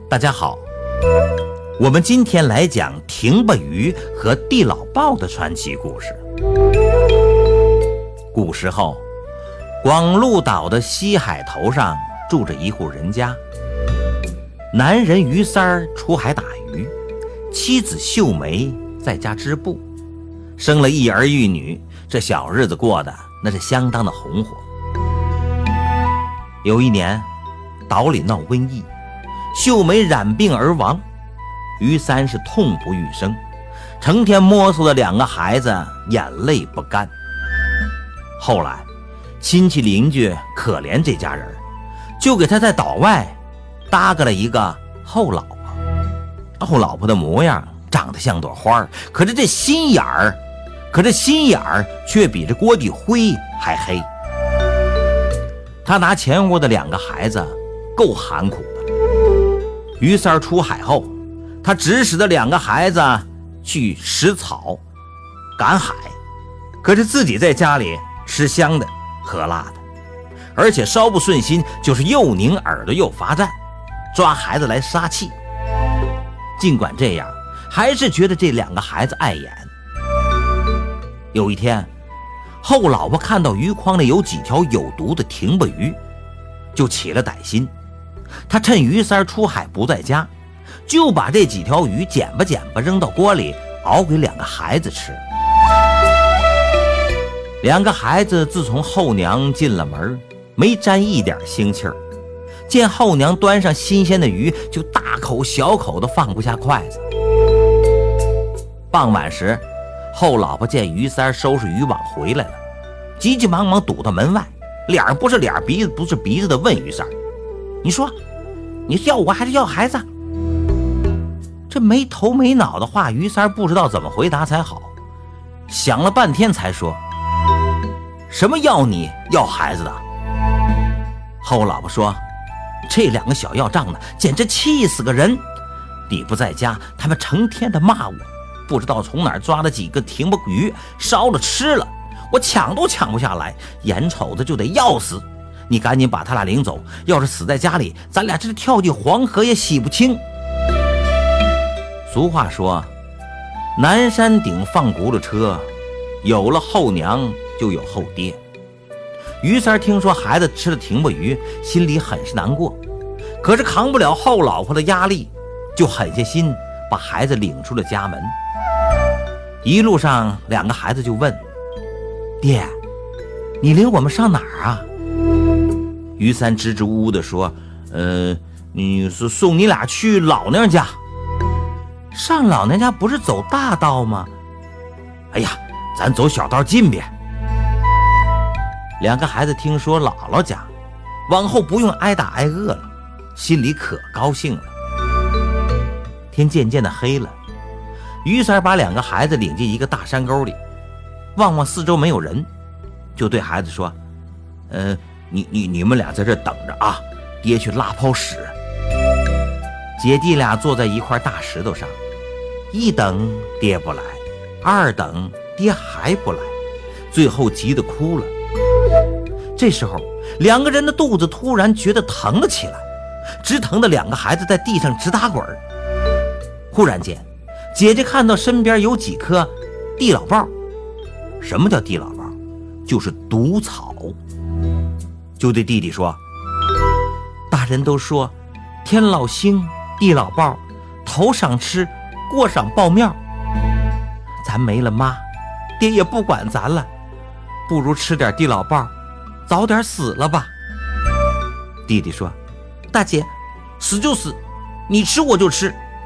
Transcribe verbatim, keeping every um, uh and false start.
大家好，我们今天来讲亭巴鱼和地老豹的传奇故事。古时候，广鹿岛的西海头上住着一户人家，男人于三儿出海打鱼，妻子秀梅在家织布，生了一儿一女，这小日子过得那是相当的红火。有一年，岛里闹瘟疫，秀梅染病而亡，于三是痛不欲生，成天摸索的两个孩子眼泪不干。后来亲戚邻居可怜这家人，就给他在岛外搭个了一个后老婆。后老婆的模样长得像朵花，可是这心眼儿可这心眼儿却比这锅底灰还黑。他拿前屋的两个孩子够寒苦的。于三儿出海后，他指使的两个孩子去拾草赶海，可是自己在家里吃香的喝辣的，而且稍不顺心就是又拧耳朵又罚站，抓孩子来杀气。尽管这样，还是觉得这两个孩子碍眼。有一天，后老婆看到鱼筐里有几条有毒的亭巴鱼，就起了歹心。他趁于三出海不在家，就把这几条鱼捡吧捡吧扔到锅里，熬给两个孩子吃。两个孩子自从后娘进了门，没沾一点腥气儿，见后娘端上新鲜的鱼，就大口小口的放不下筷子。傍晚时，后老婆见于三收拾渔网回来了，急急忙忙堵到门外，脸不是脸鼻子不是鼻子的问于三：你说你是要我还是要孩子？这没头没脑的话，于三不知道怎么回答才好，想了半天才说：什么要你要孩子的？后老婆说：这两个小要账的简直气死个人，你不在家，他们成天的骂我，不知道从哪儿抓了几个亭巴鱼烧了吃了，我抢都抢不下来，眼瞅着就得要死，你赶紧把他俩领走，要是死在家里，咱俩这跳进黄河也洗不清。俗话说，南山顶放轱辘车，有了后娘就有后爹。于三听说孩子吃了亭巴鱼，心里很是难过，可是扛不了后老婆的压力，就狠下心把孩子领出了家门。一路上两个孩子就问：爹，你领我们上哪儿啊？于三支支吾吾地说：呃，你是送你俩去老娘家。上老娘家不是走大道吗？哎呀，咱走小道近别。两个孩子听说姥姥家，往后不用挨打挨饿了，心里可高兴了。天渐渐的黑了，于三把两个孩子领进一个大山沟里，望望四周没有人，就对孩子说：呃，你你你们俩在这等着啊，爹去拉泡屎。姐弟俩坐在一块大石头上，一等爹不来，二等爹还不来，最后急得哭了。这时候两个人的肚子突然觉得疼了起来，直疼的两个孩子在地上直打滚。忽然间，姐姐看到身边有几颗地老豹。什么叫地老豹？就是毒草。就对弟弟说：大人都说天老星地老豹，头上吃过上报庙，咱没了妈，爹也不管咱了，不如吃点地老豹，早点死了吧。弟弟说：大姐，死就死，你吃我就吃，